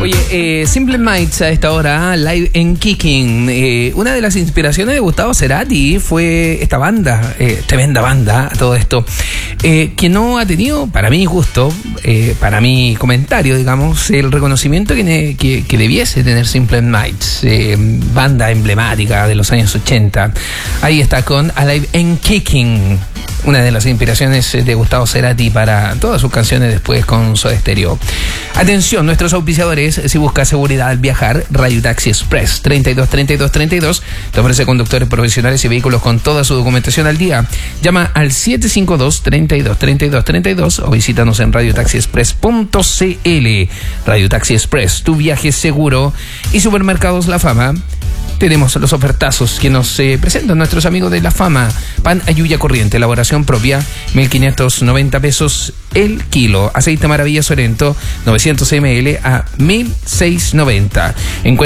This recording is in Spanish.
Oye, Simple Minds a esta hora, live en Kicking. Una de las inspiraciones de Gustavo Cerati fue esta banda, tremenda banda, todo esto, que no ha tenido, para mi gusto, para mi comentario, digamos, el reconocimiento que debiese tener Simple Minds, banda emblemática de los años 80. Ahí está con Alive and Kicking, una de las inspiraciones de Gustavo Cerati para todas sus canciones después con Soda Stereo. Atención, nuestros auspiciadores, si buscas seguridad al viajar, Radio Taxi Express 323232 te ofrece conductores profesionales y vehículos con toda su documentación al día. Llama al 752-323232 o visítanos en radiotaxiexpress.cl. Radio Taxi Express, tu viaje seguro. Y Supermercados La Fama. Tenemos los ofertazos que nos presentan nuestros amigos de La Fama. Pan Ayuya Corriente, elaboración propia, 1.590 pesos el kilo. Aceite Maravilla Sorento, 900 ml a 1.690.